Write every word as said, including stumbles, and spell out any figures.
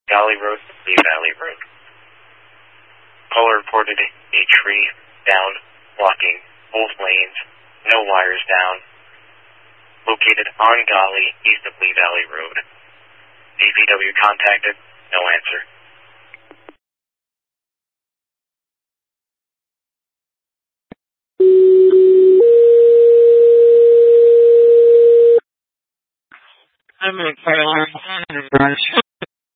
Valley Road, Lee Valley Road. Caller reported a, a tree down, blocking both lanes, no wires down, located on Golly, east of Lee Valley Road. D P W contacted, no answer. I'm a